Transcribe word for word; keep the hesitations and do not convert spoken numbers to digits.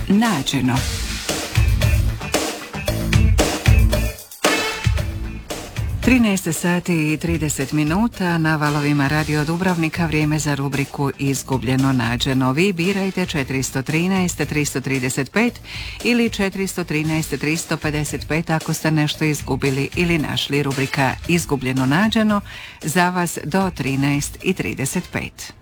nađeno. trinaest sati i trideset minuta na valovima Radio Dubrovnika, vrijeme za rubriku Izgubljeno nađeno. Vi birajte četiristo trinaest tristo trideset pet ili četiristo trinaest tristo pedeset pet ako ste nešto izgubili ili našli. Rubrika Izgubljeno nađeno za vas do trinaest i trideset pet.